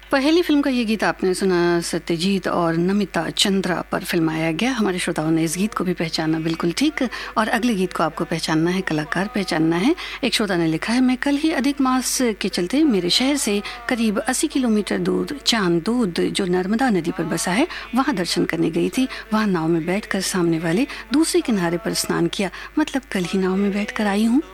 पहली फिल्म का ये गीत आपने सुना, सत्यजीत और नमिता चंद्रा पर फिल्माया गया। हमारे श्रोताओं ने इस गीत को भी पहचाना बिल्कुल ठीक। और अगले गीत को आपको पहचानना है, कलाकार पहचानना है। एक श्रोता ने लिखा है, मैं कल ही अधिक मास के चलते मेरे शहर से करीब 80 किलोमीटर दूर चांदोद जो नर्मदा नदी पर बसा है वहाँ दर्शन करने गई थी। वहाँ नाव में बैठकर सामने वाले दूसरे किनारे पर स्नान किया। मतलब कल ही नाव में बैठकर आई हूँ।